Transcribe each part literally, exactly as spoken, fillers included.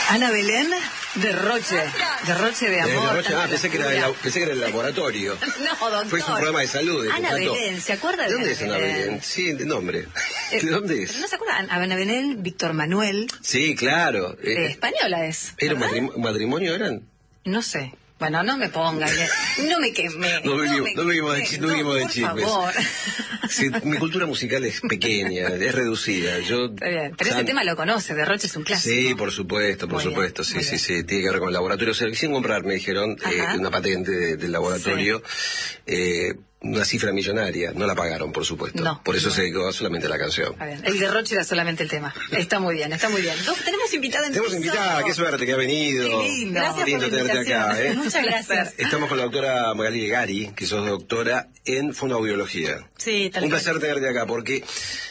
Ana Belén, derroche, derroche de amor. De derroche, ah, pensé que, era el, pensé que era el laboratorio. No, doctor. Fue un programa de salud. De Ana Belén, ¿se acuerda de, ¿De dónde Ana es Ana Belén? Belén? Sí, de nombre. Eh, ¿De dónde es? ¿No se acuerda? Ana Belén, Víctor Manuel. Sí, claro. Eh, Eh, española es. ¿Era un ¿verdad? matrimonio, matrimonio eran? No sé. Bueno, no me ponga, no me queme. No vivimos, me no vivimos de, queme, chi- no vivimos de por chismes. favor. Sí, mi cultura musical es pequeña, es reducida. Yo, Está bien, pero san- ese tema lo conoce, Derroche es un clásico. Sí, por supuesto, por Muy bien, supuesto, sí, muy sí, bien. sí, tiene que ver con el laboratorio. O sea, quisieron comprar, me dijeron, eh, Ajá. una patente de- del laboratorio, eh, una cifra millonaria, no la pagaron, por supuesto. No. Por eso se dedicó solamente a la canción. Está bien. El derroche era solamente el tema. Está muy bien, está muy bien. Dos, tenemos invitada en Tenemos piso. invitada, qué suerte que ha venido. Qué lindo. Gracias Lindo por la tenerte invitación. acá, ¿eh? Muchas gracias. Estamos con la doctora Magali Gari, que sos doctora en fonoaudiología. Sí, tal Un cual. placer tenerte acá, porque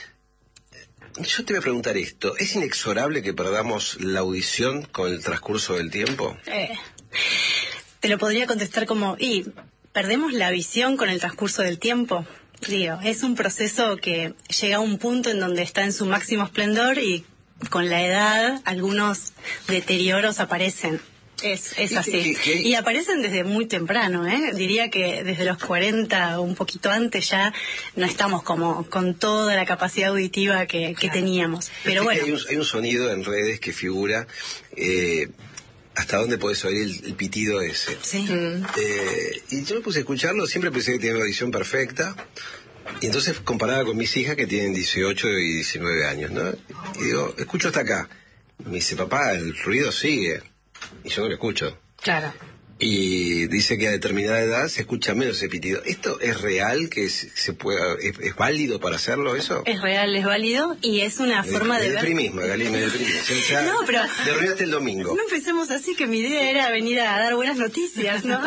yo te voy a preguntar esto. ¿Es inexorable que perdamos la audición con el transcurso del tiempo? Eh, te lo podría contestar como, y perdemos la visión con el transcurso del tiempo. Digo, es un proceso que llega a un punto en donde está en su máximo esplendor y con la edad algunos deterioros aparecen. Es, es ¿Y así. qué- qué- Y aparecen desde muy temprano, ¿eh? Diría que desde los cuarenta o un poquito antes ya no estamos como con toda la capacidad auditiva que, que Claro. teníamos. Pero Viste que bueno. Hay un, hay un sonido en redes que figura eh, hasta dónde podés oír el, el pitido ese. Sí. Mm. Eh, y yo me puse a escucharlo, siempre pensé que tenía una audición perfecta. Y entonces comparaba con mis hijas que tienen dieciocho y diecinueve años, ¿no? Y digo, escucho hasta acá. Me dice, papá, el ruido sigue. Y yo no lo escucho. Claro. Y dice que a determinada edad se escucha menos ese pitido. ¿Esto es real? que se, se pueda, es, es válido para hacerlo eso? Es real, es válido y es una Me- forma me de ver... deprimís, Magali, me deprimís. O sea, No, pero- te arruinaste el domingo. No empecemos así, que mi idea era venir a dar buenas noticias, ¿no?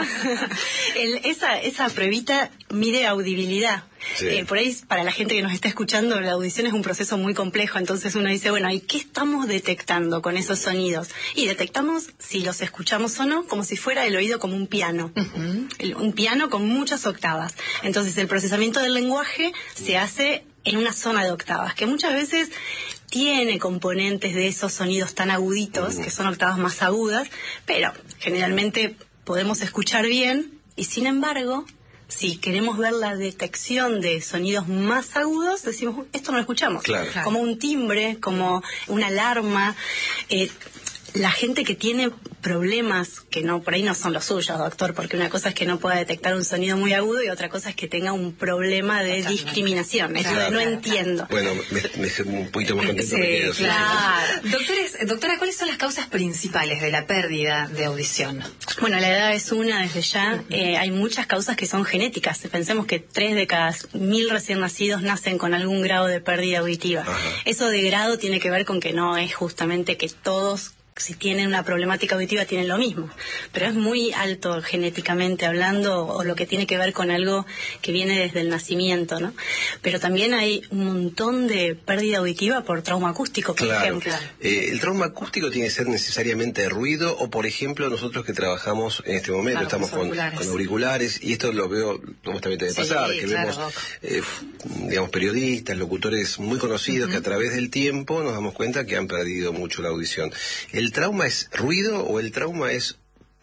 El- esa, esa pruebita mide audibilidad. Sí. Eh, por ahí, para la gente que nos está escuchando, la audición es un proceso muy complejo, entonces uno dice, bueno, ¿y qué estamos detectando con esos sonidos? Y detectamos si los escuchamos o no, como si fuera el oído como un piano. Ujú. El- un piano con muchas octavas. Entonces el procesamiento del lenguaje se hace en una zona de octavas, que muchas veces tiene componentes de esos sonidos tan aguditos, que son octavas más agudas, pero generalmente podemos escuchar bien y sin embargo, si queremos ver la detección de sonidos más agudos, decimos, "Uh, esto no lo escuchamos". Claro. Claro. Como un timbre, como una alarma. Eh, la gente que tiene problemas, que no por ahí no son los suyos, doctor, porque una cosa es que no pueda detectar un sonido muy agudo y otra cosa es que tenga un problema de Totalmente. discriminación. Eso Claro, de no claro, entiendo. Bueno, me, me- un poquito más contento Sí, me quedo. sí, claro. Doctores, doctora, ¿cuáles son las causas principales de la pérdida de audición? Bueno, la edad es una desde ya. Eh, hay muchas causas que son genéticas. Pensemos que tres de cada mil recién nacidos nacen con algún grado de pérdida auditiva. Ajá. Eso de grado tiene que ver con que no es justamente que todos, si tienen una problemática auditiva, tienen lo mismo. Pero es muy alto genéticamente hablando, o lo que tiene que ver con algo que viene desde el nacimiento, ¿no? Pero también hay un montón de pérdida auditiva por trauma acústico, por Claro. ejemplo. Eh, ¿El trauma acústico tiene que ser necesariamente ruido o, por ejemplo, nosotros que trabajamos en este momento, Claro, estamos con con, auriculares. con auriculares, y esto lo veo, vos también te debe Sí, pasar, que claro, vemos, Doc. eh, f- digamos, periodistas, locutores muy conocidos que a través del tiempo nos damos cuenta que han perdido mucho la audición. ¿El trauma es ruido o el trauma es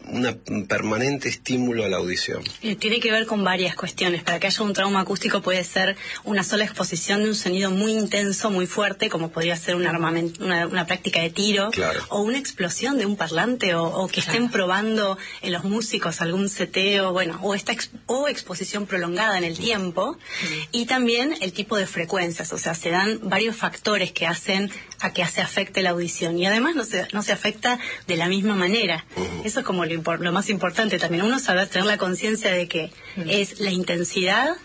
un permanente estímulo a la audición? Eh, Tiene que ver con varias cuestiones. Para que haya un trauma acústico puede ser una sola exposición de un sonido muy intenso, muy fuerte, como podría ser un armamen- una, una práctica de tiro, Claro. o una explosión de un parlante, o, o que estén probando en los músicos algún seteo, bueno, o esta ex- o exposición prolongada en el tiempo, y también el tipo de frecuencias. O sea, se dan varios factores que hacen a que se afecte la audición, y además no se, no se afecta de la misma manera. Eso es como lo, impor- lo más importante también. Uno sabe tener la conciencia de que es la intensidad,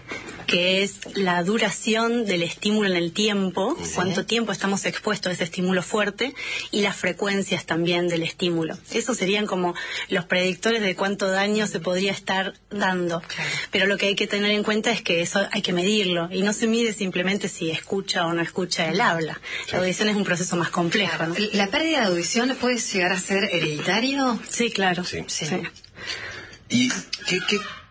que es la duración del estímulo en el tiempo, cuánto tiempo estamos expuestos a ese estímulo fuerte, y las frecuencias también del estímulo. Esos serían como los predictores de cuánto daño se podría estar dando. Claro. Pero lo que hay que tener en cuenta es que eso hay que medirlo, y no se mide simplemente si escucha o no escucha el habla. La audición es un proceso más complejo, ¿no? ¿La pérdida de audición puede llegar a ser hereditario? Sí, claro. Sí. Sí. Sí. ¿Y qué, qué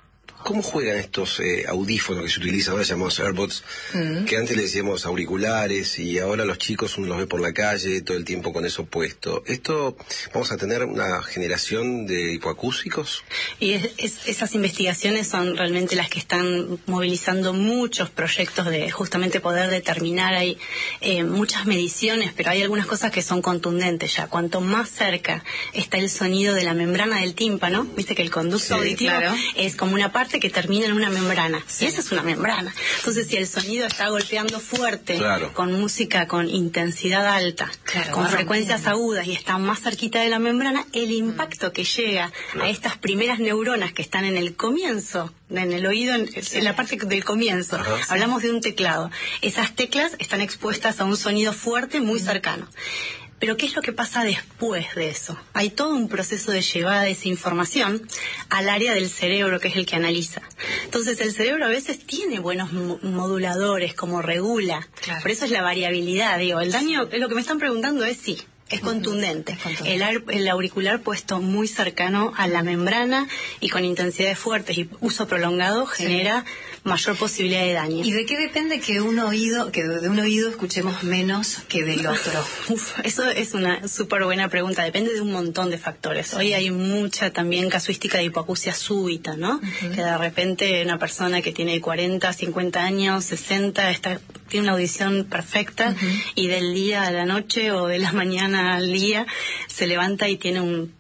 ¿Cómo juegan estos eh, audífonos que se utilizan, ahora llamamos AirPods, mm. que antes le decíamos auriculares y ahora los chicos uno los ve por la calle todo el tiempo con eso puesto? ¿Esto vamos a tener una generación de hipoacúsicos? Y es, es, esas investigaciones son realmente las que están movilizando muchos proyectos de justamente poder determinar. Hay eh, muchas mediciones, pero hay algunas cosas que son contundentes ya. Cuanto más cerca está el sonido de la membrana del tímpano, viste que el conducto sí, auditivo claro. es como una parte que termina en una membrana, sí. y esa es una membrana. Entonces, si el sonido está golpeando fuerte, claro. con música con intensidad alta, claro, con frecuencias agudas y está más cerquita de la membrana, el impacto que llega claro. a estas primeras neuronas que están en el comienzo, en el oído, en, sí. en la parte del comienzo, ajá, hablamos sí. de un teclado. Esas teclas están expuestas a un sonido fuerte muy mm. cercano. Pero ¿qué es lo que pasa después de eso? Hay todo un proceso de llevada de esa información al área del cerebro, que es el que analiza. Entonces, el cerebro a veces tiene buenos moduladores, como regula. Claro. Por eso es la variabilidad. Digo, el daño, lo que me están preguntando es sí. Es contundente. Es contundente. El, ar, el auricular puesto muy cercano a la membrana y con intensidades fuertes y uso prolongado genera sí. mayor posibilidad de daño. ¿Y de qué depende que un oído, que de un oído escuchemos menos que del otro? Uf, eso es una súper buena pregunta. Depende de un montón de factores. Sí. Hoy hay mucha también casuística de hipoacusia súbita, ¿no? Uh-huh. Que de repente una persona que tiene cuarenta, cincuenta años, sesenta, está, tiene una audición perfecta uh-huh. y del día a la noche o de la mañana al día se levanta y tiene un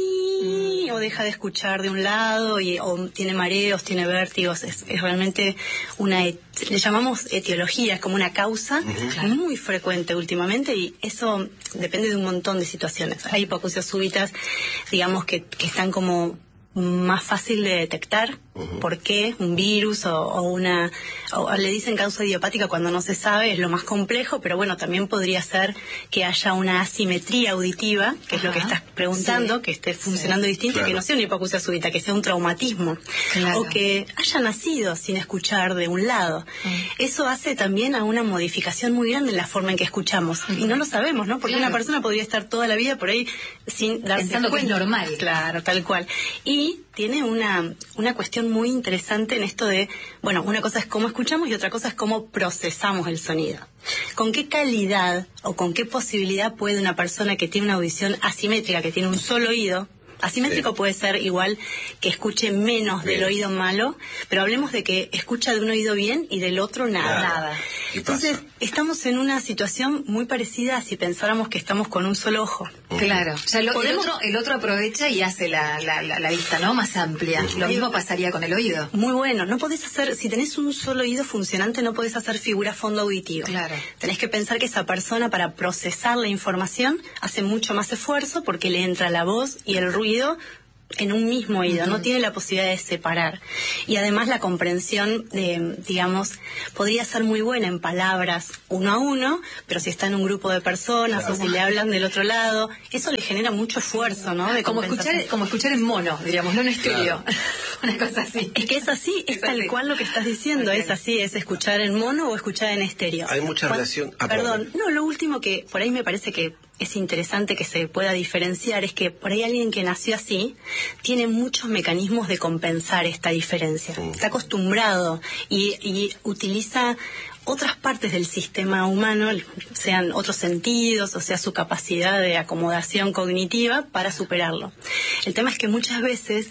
pi mm. o deja de escuchar de un lado y, o tiene mareos, tiene vértigos. Es, es realmente una, le llamamos etiología, es como una causa uh-huh. claro. muy frecuente últimamente y eso depende de un montón de situaciones. Hay hipoacusias súbitas, digamos que, que están como más fácil de detectar. Uh-huh. ¿Por qué? Un virus o, o una... O le dicen causa idiopática cuando no se sabe, es lo más complejo, pero bueno, también podría ser que haya una asimetría auditiva, que uh-huh. es lo que estás preguntando, sí. que esté funcionando sí. distinto, claro. que no sea una hipoacusia súbita, que sea un traumatismo, claro. o que haya nacido sin escuchar de un lado. Uh-huh. Eso hace también a una modificación muy grande en la forma en que escuchamos, uh-huh. y no lo sabemos, ¿no? Porque claro. una persona podría estar toda la vida por ahí sin darse pensando cuenta. Que es normal. Claro, tal cual. Y tiene una, una cuestión muy interesante en esto de, bueno, una cosa es cómo escuchamos y otra cosa es cómo procesamos el sonido. ¿Con qué calidad o con qué posibilidad puede una persona que tiene una audición asimétrica, que tiene un solo oído, asimétrico sí. puede ser igual que escuche menos bien. Del oído malo, pero hablemos de que escucha de un oído bien y del otro nada. Nada. Entonces, pasa? Estamos en una situación muy parecida a si pensáramos que estamos con un solo ojo. Claro. O sea, lo, el, otro, el otro aprovecha y hace la, la, la, la vista, ¿no? Más amplia. Uh-huh. Lo mismo pasaría con el oído. Muy bueno. No podés hacer, si tenés un solo oído funcionante, no podés hacer figura fondo auditivo. Claro. Tenés que pensar que esa persona, para procesar la información, hace mucho más esfuerzo porque le entra la voz y el ruido en un mismo oído, uh-huh. no tiene la posibilidad de separar. Y además la comprensión, de, digamos, podría ser muy buena en palabras uno a uno, pero si está en un grupo de personas claro. o si le hablan del otro lado, eso le genera mucho esfuerzo, ¿no? De como escuchar, como escuchar en mono, diríamos, no en estéreo. Claro. Una cosa así. Es que es así, es, es tal así. Cual lo que estás diciendo, okay. es así, es escuchar en mono o escuchar en estéreo. Hay mucha Cuando, relación... Ah, perdón, no, lo último que por ahí me parece que es interesante que se pueda diferenciar es que por ahí alguien que nació así tiene muchos mecanismos de compensar esta diferencia. Mm. Está acostumbrado y, y utiliza otras partes del sistema humano, sean otros sentidos, o sea, su capacidad de acomodación cognitiva para superarlo. El tema es que muchas veces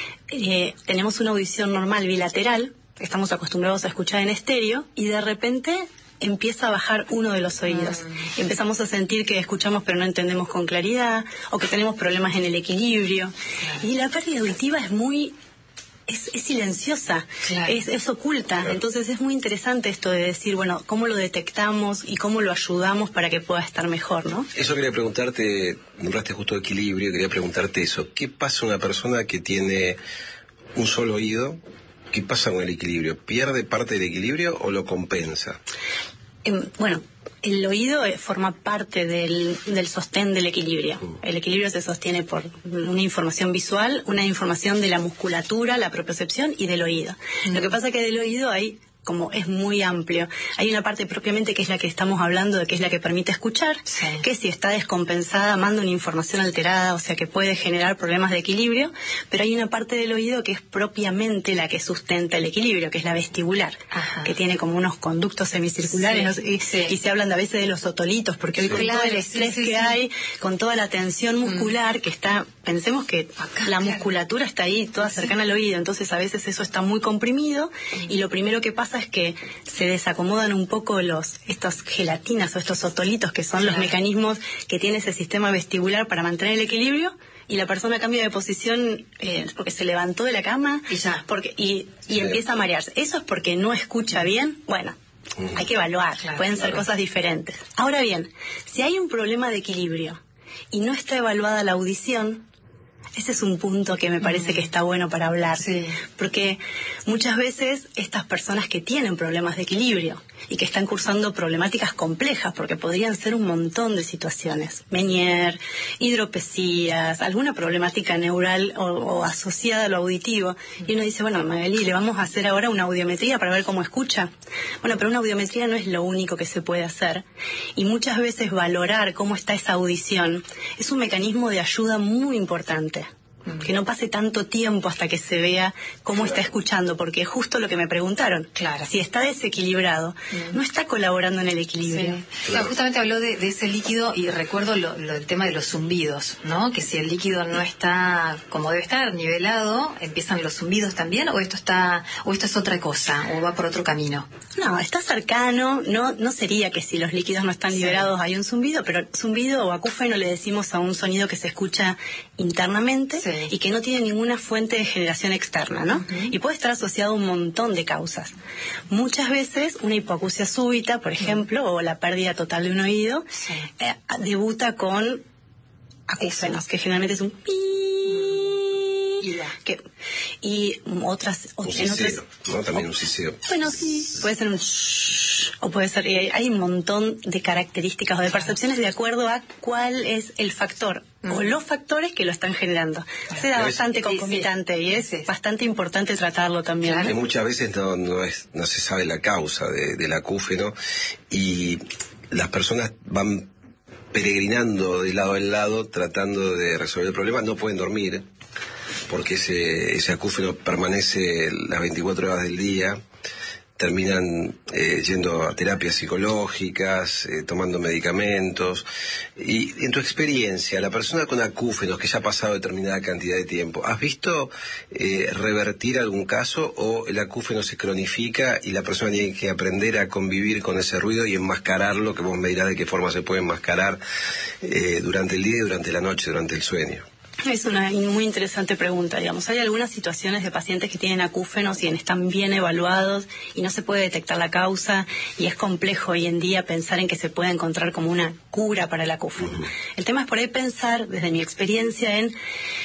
eh, tenemos una audición normal bilateral, estamos acostumbrados a escuchar en estéreo, y de repente empieza a bajar uno de los oídos. Mm. Empezamos a sentir que escuchamos pero no entendemos con claridad, o que tenemos problemas en el equilibrio. Claro. Y la pérdida auditiva es muy... Es, es silenciosa, claro. es, es oculta. Claro. Entonces es muy interesante esto de decir, bueno, cómo lo detectamos y cómo lo ayudamos para que pueda estar mejor, ¿no? Eso quería preguntarte, nombraste justo equilibrio, quería preguntarte eso. ¿Qué pasa a una persona que tiene un solo oído? ¿Qué pasa con el equilibrio? ¿Pierde parte del equilibrio o lo compensa? Eh, bueno, el oído forma parte del, del sostén del equilibrio. Mm. El equilibrio se sostiene por una información visual, una información de la musculatura, la propiocepción y del oído. Mm. Lo que pasa es que del oído hay como es muy amplio. Hay una parte propiamente que es la que estamos hablando, de que es la que permite escuchar, sí. que si está descompensada manda una información alterada, o sea que puede generar problemas de equilibrio, pero hay una parte del oído que es propiamente la que sustenta el equilibrio, que es la vestibular, Ajá. que tiene como unos conductos semicirculares, sí, ¿no? y, sí. y se hablan a veces de los otolitos, porque hoy Sí. con Claro, todo el estrés sí, sí, que sí. hay, con toda la tensión muscular mm. que está, pensemos que Acá, la claro. musculatura está ahí toda cercana sí. al oído, entonces a veces eso está muy comprimido mm. y lo primero que pasa es que se desacomodan un poco los estas gelatinas o estos otolitos que son claro. los mecanismos que tiene ese sistema vestibular para mantener el equilibrio, y la persona cambia de posición eh, porque se levantó de la cama y, ya. porque, y, y sí. empieza a marearse. ¿Eso es porque no escucha bien? Bueno, mm. hay que evaluar, claro, pueden ser claro. cosas diferentes. Ahora bien, si hay un problema de equilibrio y no está evaluada la audición, ese es un punto que me parece mm. que está bueno para hablar, sí. porque muchas veces estas personas que tienen problemas de equilibrio y que están cursando problemáticas complejas, porque podrían ser un montón de situaciones, Meniere, hidropesías, alguna problemática neural o, o asociada a lo auditivo, mm. y uno dice, bueno, Magali, le vamos a hacer ahora una audiometría para ver cómo escucha. Bueno, pero una audiometría no es lo único que se puede hacer, y muchas veces valorar cómo está esa audición es un mecanismo de ayuda muy importante. Que no pase tanto tiempo hasta que se vea cómo está escuchando, porque es justo lo que me preguntaron. Claro. Si está desequilibrado, mm. no está colaborando en el equilibrio. Sí. Claro, justamente habló de, de ese líquido y recuerdo lo, lo, el tema de los zumbidos, ¿no? Que si el líquido no está como debe estar, nivelado, empiezan los zumbidos también, o esto está, o esto es otra cosa, o va por otro camino. No, está cercano, no, no sería que si los líquidos no están sí. liberados hay un zumbido, pero zumbido o acúfeno le decimos a un sonido que se escucha internamente. Sí. Y que no tiene ninguna fuente de generación externa, ¿no? Uh-huh. Y puede estar asociado a un montón de causas. Muchas veces una hipoacusia súbita, por ejemplo, uh-huh. o la pérdida total de un oído, sí. eh, debuta con acúfenos, Eso. que generalmente es un pi. Que, y otras, un en otras no, también un siseo. Bueno, sí, puede ser un shh, o puede ser, hay un montón de características o de percepciones de acuerdo a cuál es el factor mm. o los factores que lo están generando. Claro. Se da bastante es, concomitante sí, sí. y es sí. bastante importante tratarlo también. Claro. ¿no? Muchas veces no, no, es, no se sabe la causa de, del acúfeno y las personas van peregrinando de lado en lado tratando de resolver el problema, no pueden dormir porque ese, ese acúfeno permanece las veinticuatro horas del día, terminan eh, yendo a terapias psicológicas, eh, tomando medicamentos. Y en tu experiencia, la persona con acúfenos que ya ha pasado determinada cantidad de tiempo, ¿has visto eh, revertir algún caso o el acúfeno se cronifica y la persona tiene que aprender a convivir con ese ruido y enmascararlo, que vos me dirás de qué forma se puede enmascarar eh, durante el día y durante la noche, durante el sueño? Es una muy interesante pregunta, digamos. Hay algunas situaciones de pacientes que tienen acúfenos y están bien evaluados y no se puede detectar la causa y es complejo hoy en día pensar en que se pueda encontrar como una cura para el acúfeno. Uh-huh. El tema es por ahí pensar, desde mi experiencia, en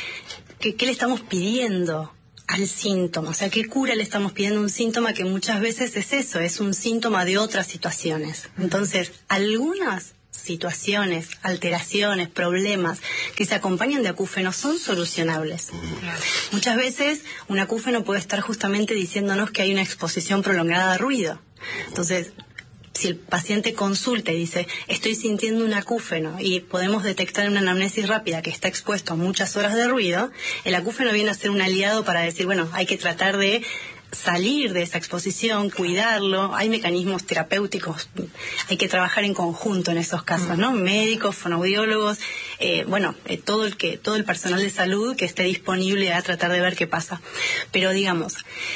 que, qué le estamos pidiendo al síntoma, o sea, qué cura le estamos pidiendo a un síntoma que muchas veces es eso, es un síntoma de otras situaciones. Entonces, algunas situaciones, alteraciones, problemas que se acompañan de acúfenos son solucionables. Mm. Muchas veces un acúfeno puede estar justamente diciéndonos que hay una exposición prolongada a ruido. Entonces, si el paciente consulta y dice, estoy sintiendo un acúfeno, y podemos detectar en una anamnesis rápida que está expuesto a muchas horas de ruido, el acúfeno viene a ser un aliado para decir, bueno, hay que tratar de salir de esa exposición, cuidarlo. Hay mecanismos terapéuticos, hay que trabajar en conjunto en esos casos, ¿no? Médicos, fonoaudiólogos, eh, bueno, eh, todo el que todo el personal de salud que esté disponible a tratar de ver qué pasa. Pero digamos,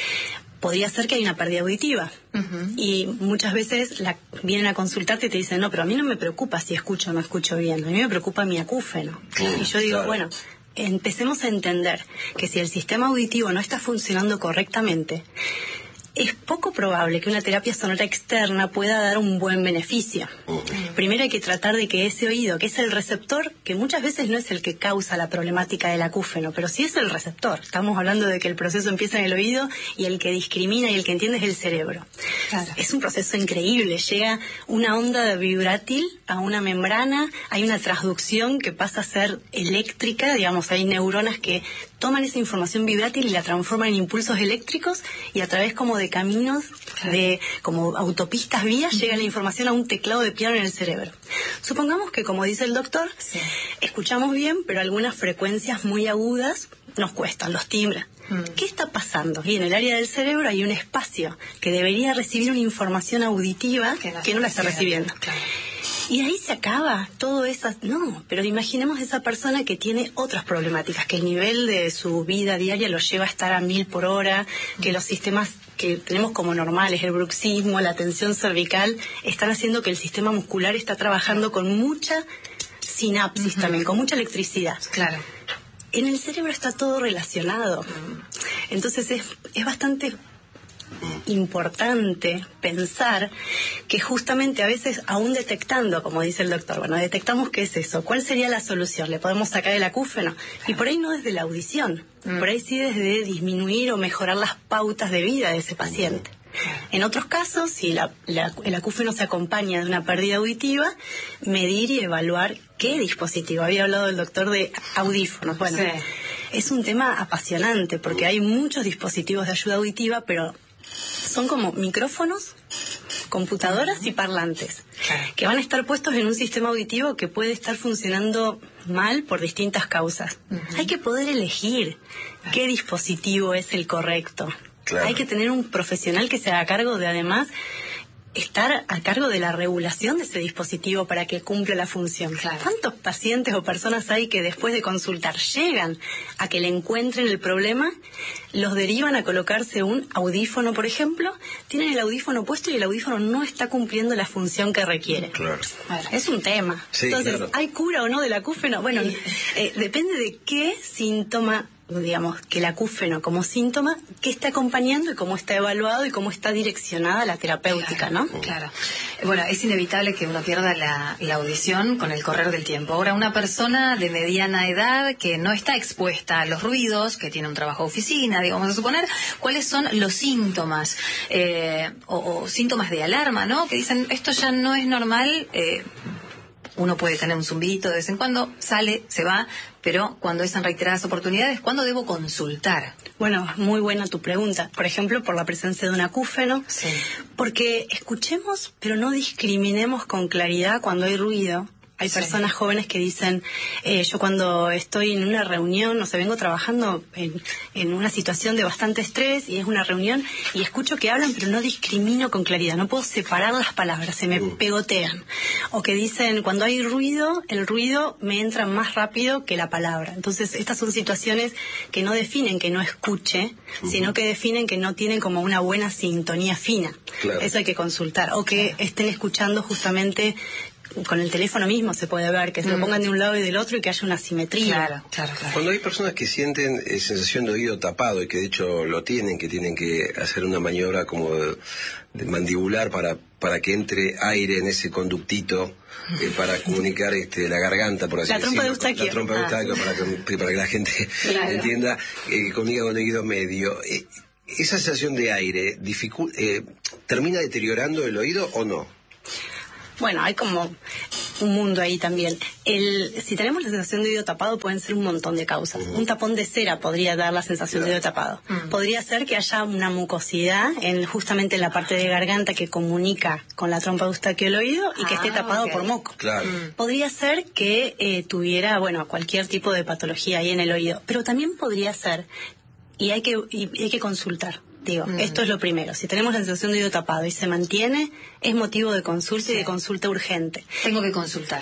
podría ser que hay una pérdida auditiva. Uh-huh. Y muchas veces la, vienen a consultarte y te dicen, no, pero a mí no me preocupa si escucho o no escucho bien, a mí me preocupa mi acúfeno. Uh, y yo digo, claro. bueno, empecemos a entender que si el sistema auditivo no está funcionando correctamente, es poco probable que una terapia sonora externa pueda dar un buen beneficio. Uh-huh. Primero hay que tratar de que ese oído, que es el receptor, que muchas veces no es el que causa la problemática del acúfeno, pero sí es el receptor. Estamos hablando de que el proceso empieza en el oído y el que discrimina y el que entiende es el cerebro. Claro. Es un proceso increíble. Llega una onda vibrátil a una membrana, hay una transducción que pasa a ser eléctrica, digamos, hay neuronas que toman esa información vibrátil y la transforman en impulsos eléctricos y a través como de caminos, de como autopistas, vías, uh-huh. llega la información a un teclado de piano en el cerebro. Supongamos que, como dice el doctor, sí. escuchamos bien, pero algunas frecuencias muy agudas nos cuestan, los timbres. ¿Qué está pasando? Y en el área del cerebro hay un espacio que debería recibir una información auditiva que no, que no la está recibiendo. Claro. Y ahí se acaba todo eso. No, pero imaginemos esa persona que tiene otras problemáticas, que el nivel de su vida diaria lo lleva a estar a mil por hora, que los sistemas que tenemos como normales, el bruxismo, la tensión cervical, están haciendo que el sistema muscular está trabajando con mucha sinapsis uh-huh. también, con mucha electricidad. Claro. En el cerebro está todo relacionado. Entonces es, es bastante importante pensar que justamente a veces, aún detectando, como dice el doctor, bueno, detectamos qué es eso, ¿cuál sería la solución? ¿Le podemos sacar el acúfeno? Y por ahí no desde la audición, mm. por ahí sí desde disminuir o mejorar las pautas de vida de ese paciente. En otros casos, si la, la, el acúfeno se acompaña de una pérdida auditiva, medir y evaluar qué dispositivo. Había hablado el doctor de audífonos. Bueno, sí. es un tema apasionante porque hay muchos dispositivos de ayuda auditiva, pero son como micrófonos, computadoras y parlantes, que van a estar puestos en un sistema auditivo que puede estar funcionando mal por distintas causas. Uh-huh. Hay que poder elegir qué dispositivo es el correcto. Claro. Hay que tener un profesional que se haga cargo de, además, estar a cargo de la regulación de ese dispositivo para que cumpla la función. Claro. ¿Cuántos pacientes o personas hay que después de consultar llegan a que le encuentren el problema, los derivan a colocarse un audífono, por ejemplo, tienen el audífono puesto y el audífono no está cumpliendo la función que requiere? Claro. Bueno, es un tema. Sí, Entonces, claro. ¿hay cura o no del acúfeno? Bueno, eh, depende de qué síntoma, digamos, que el acúfeno como síntoma, qué está acompañando y cómo está evaluado y cómo está direccionada la terapéutica, claro, ¿no? Claro. Bueno, es inevitable que uno pierda la, la audición con el correr del tiempo. Ahora, una persona de mediana edad que no está expuesta a los ruidos, que tiene un trabajo de oficina, digamos, a suponer, ¿cuáles son los síntomas? Eh, o, o síntomas de alarma, ¿no? Que dicen, esto ya no es normal, eh, uno puede tener un zumbidito de vez en cuando, sale, se va, pero cuando es en reiteradas oportunidades, ¿cuándo debo consultar? Bueno, muy buena tu pregunta. Por ejemplo, por la presencia de un acúfeno. Sí. Porque escuchemos, pero no discriminemos con claridad cuando hay ruido. Hay sí. personas jóvenes que dicen, eh, yo cuando estoy en una reunión, o sea, vengo trabajando en, en una situación de bastante estrés y es una reunión y escucho que hablan, pero no discrimino con claridad, no puedo separar las palabras, se me uh. pegotean. O que dicen, cuando hay ruido, el ruido me entra más rápido que la palabra. Entonces, estas son situaciones que no definen que no escuche, uh-huh. sino que definen que no tienen como una buena sintonía fina. Claro. Eso hay que consultar. O que claro. estén escuchando justamente con el teléfono mismo, se puede ver que se mm. lo pongan de un lado y del otro y que haya una simetría. Claro, claro, claro. Cuando hay personas que sienten eh, sensación de oído tapado y que de hecho lo tienen, que tienen que hacer una maniobra como de, de mandibular para para que entre aire en ese conductito eh, para comunicar este la garganta, por así la decirlo. Trompa de Eustaquio. La trompa de Eustaquio, ah. para, que, para que la gente claro. entienda, eh, comunica con el oído medio. Eh, ¿Esa sensación de aire dificu- eh, termina deteriorando el oído o no? Bueno, hay como un mundo ahí también. El, si tenemos la sensación de oído tapado, pueden ser un montón de causas. Uh-huh. Un tapón de cera podría dar la sensación claro. de oído tapado. Uh-huh. Podría ser que haya una mucosidad en justamente en la parte de garganta que comunica con la trompa de Eustaquio el oído y que ah, esté tapado okay. por moco. Claro. Uh-huh. Podría ser que eh, tuviera, bueno, cualquier tipo de patología ahí en el oído. Pero también podría ser, y hay que, y hay que consultar. Digo, mm. esto es lo primero. Si tenemos la sensación de oído tapado y se mantiene, es motivo de consulta sí. y de consulta urgente. Tengo que consultar.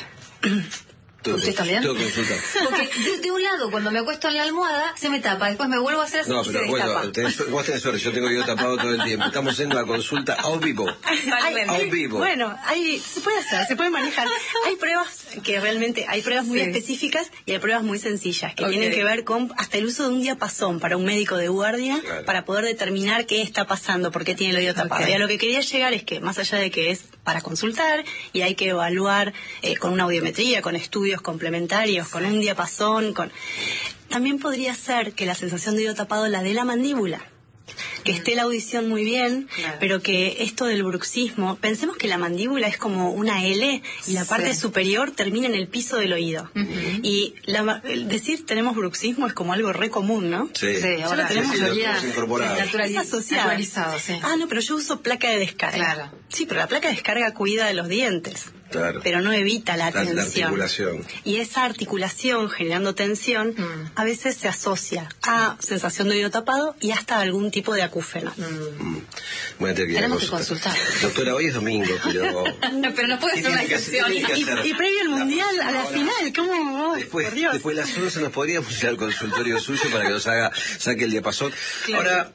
Todo, ¿Usted también? Todo consulta. Porque de, de un lado, cuando me acuesto en la almohada, se me tapa. Después me vuelvo a hacer así no, y pero se bueno, destapa. Tenés, vos tenés suerte. Yo tengo oído tapado todo el tiempo. Estamos haciendo la consulta a vivo. A vivo. Bueno, hay, se puede hacer, se puede manejar. Hay pruebas que realmente, hay pruebas muy sí. específicas y hay pruebas muy sencillas que okay. tienen que ver con hasta el uso de un diapasón para un médico de guardia claro. para poder determinar qué está pasando, por qué tiene el oído tapado. Okay. Y a lo que quería llegar es que, más allá de que es para consultar y hay que evaluar eh, con una audiometría, con estudios complementarios, con un diapasón, con... también podría ser que la sensación de oído tapado la de la mandíbula. que esté la audición muy bien, claro. pero que esto del bruxismo, pensemos que la mandíbula es como una L y la parte sí. superior termina en el piso del oído. Uh-huh. Y la, el decir tenemos bruxismo es como algo re común, ¿no? Sí, sí ahora lo tenemos sí, sí, lo incorporado. Naturaliz- asociado. naturalizado, sí. Ah, no, pero yo uso placa de descarga. Claro. Sí, pero la placa de descarga cuida de los dientes. Claro. Pero no evita la, La, tensión. la articulación. Y esa articulación generando tensión mm. a veces se asocia a sensación de oído tapado y hasta algún tipo de acúfeno. Mm. Mm. Voy a tener que ir a Tenemos que consultar. consultar. Doctora, hoy es domingo, pero... no, pero no puede ser una excepción. Y, y previo al mundial, a la final, ¿cómo? Después, Por Dios. después de las once nos podríamos ir al consultorio suyo para que nos haga, saque el diapasón. Claro. Ahora,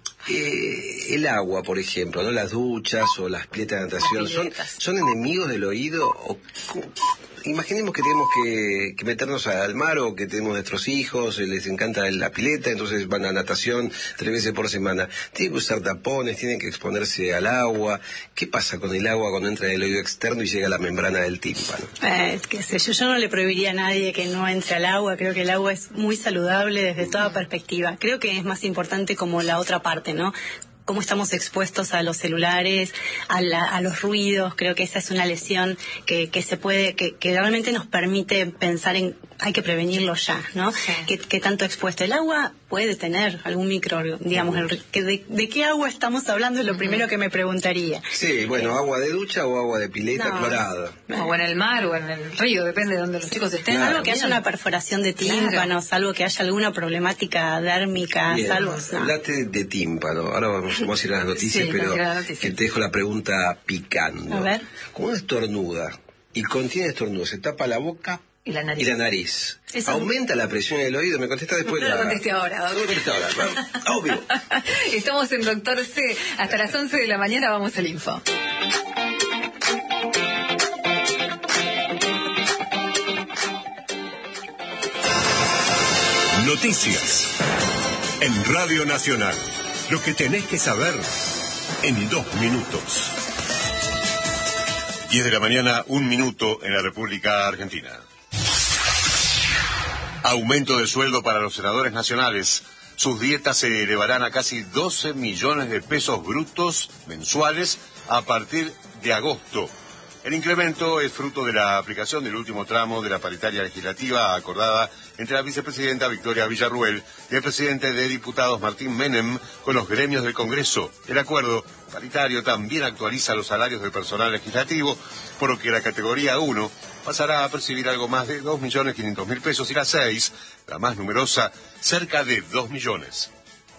eh, el agua, por ejemplo, ¿no? Las duchas o las piletas de natación, ¿son, son enemigos del oído? O, imaginemos que tenemos que, que meternos al mar o que tenemos nuestros hijos, les encanta la pileta, entonces van a natación tres veces por semana. Tienen que usar tapones, tienen que exponerse al agua. ¿Qué pasa con el agua cuando entra en el oído externo y llega a la membrana del tímpano? Eh, qué sé yo, yo no le prohibiría a nadie que no entre al agua. Creo que el agua es muy saludable desde toda perspectiva. Creo que es más importante como la otra parte, ¿no? Cómo estamos expuestos a los celulares, a, la, a los ruidos. Creo que esa es una lesión que, que se puede, que, que realmente nos permite pensar en, hay que prevenirlo ya, ¿no? Sí. ¿Qué, qué tanto expuesto? El agua puede tener algún micro, digamos, el, que de, ¿de qué agua estamos hablando? Es lo uh-huh. primero que me preguntaría. Sí, bueno, eh, agua de ducha o agua de pileta no, clorada. O en el mar o en el río, depende de donde los chicos estén. Claro, salvo que bien. haya una perforación de tímpano, claro. salvo que haya alguna problemática dérmica, Bien. salvo... No. Hablate de tímpano, ahora vamos, vamos a ir a las noticias, sí, pero noticias. que te dejo la pregunta picando. A ver. Como una estornuda y contiene estornudo, se tapa la boca y la nariz. Y la nariz. Eso... ¿Aumenta la presión en el oído? Me contesta después. No la... lo contesté ahora. No lo contesté ahora, claro. Obvio. Estamos en Doctor C. Hasta las once de la mañana vamos al info. Noticias en Radio Nacional. Lo que tenés que saber en dos minutos. diez de la mañana, un minuto en la República Argentina. Aumento de sueldo para los senadores nacionales. Sus dietas se elevarán a casi doce millones de pesos brutos mensuales a partir de agosto. El incremento es fruto de la aplicación del último tramo de la paritaria legislativa acordada entre la vicepresidenta Victoria Villarruel y el presidente de diputados Martín Menem con los gremios del Congreso. El acuerdo paritario también actualiza los salarios del personal legislativo, por lo que la categoría uno pasará a percibir algo más de dos millones quinientos mil pesos y la seis, la más numerosa, cerca de dos millones.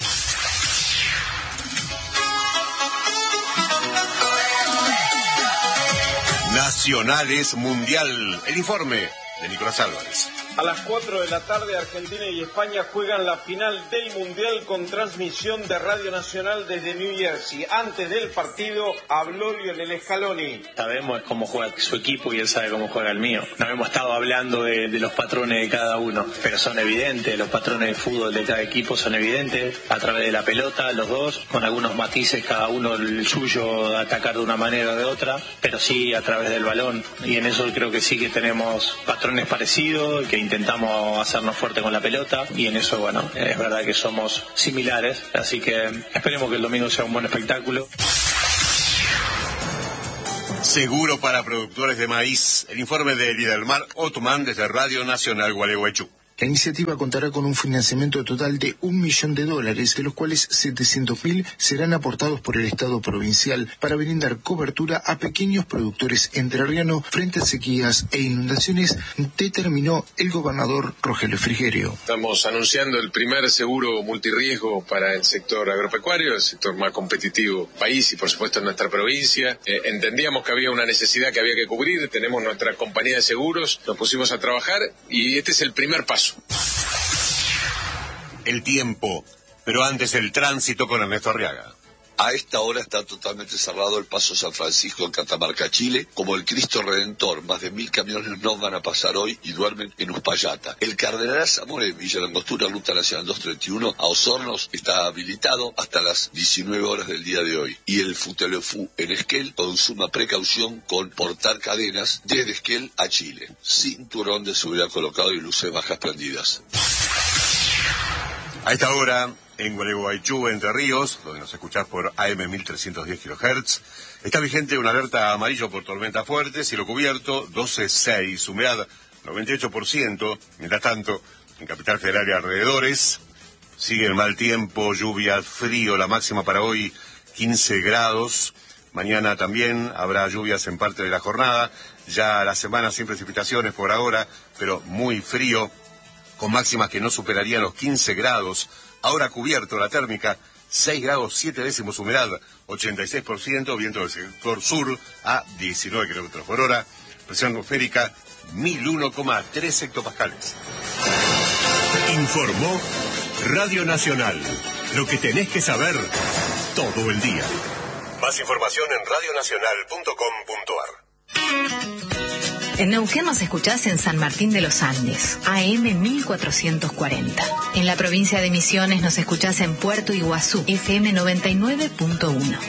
Nacionales Mundial. El informe de Nicolás Álvarez. A las cuatro de la tarde, Argentina y España juegan la final del Mundial con transmisión de Radio Nacional desde New Jersey. Antes del partido habló Lionel Scaloni. Sabemos cómo juega su equipo y él sabe cómo juega el mío. No hemos estado hablando de, de los patrones de cada uno, pero son evidentes. Los patrones de fútbol de cada equipo son evidentes. A través de la pelota, los dos, con algunos matices, cada uno el suyo, de atacar de una manera o de otra, pero sí a través del balón. Y en eso creo que sí que tenemos patrones parecidos, que intentamos hacernos fuerte con la pelota, y en eso, bueno, es verdad que somos similares, así que esperemos que el domingo sea un buen espectáculo. Seguro para productores de maíz. El informe de Lidelmar Otomán desde Radio Nacional Gualeguaychú. La iniciativa contará con un financiamiento total de un millón de dólares, de los cuales setecientos mil serán aportados por el Estado provincial para brindar cobertura a pequeños productores entrerrianos frente a sequías e inundaciones, determinó el gobernador Rogelio Frigerio. Estamos anunciando el primer seguro multirriesgo para el sector agropecuario, el sector más competitivo del país y por supuesto en nuestra provincia. Eh, entendíamos que había una necesidad que había que cubrir, tenemos nuestra compañía de seguros, nos pusimos a trabajar y este es el primer paso. El tiempo, pero antes el tránsito con Ernesto Arriaga. A esta hora está totalmente cerrado el paso San Francisco en Catamarca, Chile, como el Cristo Redentor. Más de mil camiones no van a pasar hoy y duermen en Uspallata. El Cardenal Zamora en Villa Langostura, Ruta Nacional doscientos treinta y uno, a Osornos, está habilitado hasta las diecinueve horas del día de hoy. Y el Futelefú en Esquel, con suma precaución con portar cadenas desde Esquel a Chile. Cinturón de seguridad colocado y luces bajas prendidas. A esta hora, en Gualeguaychú, Entre Ríos, donde nos escuchás por A M mil trescientos diez kilohertz. Está vigente una alerta amarillo por tormenta fuerte, cielo cubierto, doce punto seis, humedad noventa y ocho por ciento. Mientras tanto, en Capital Federal y alrededores, sigue el mal tiempo, lluvia, frío, la máxima para hoy quince grados. Mañana también habrá lluvias en parte de la jornada. Ya la semana sin precipitaciones por ahora, pero muy frío, con máximas que no superarían los quince grados. Ahora cubierto la térmica, seis grados siete décimos, humedad ochenta y seis por ciento, viento del sector sur a diecinueve kilómetros por hora, presión atmosférica mil uno coma tres hectopascales. Informó Radio Nacional. Lo que tenés que saber todo el día. Más información en radionacional punto com punto ar. En Neuquén nos escuchás en San Martín de los Andes, A M mil cuatrocientos cuarenta. En la provincia de Misiones nos escuchás en Puerto Iguazú, F M noventa y nueve punto uno.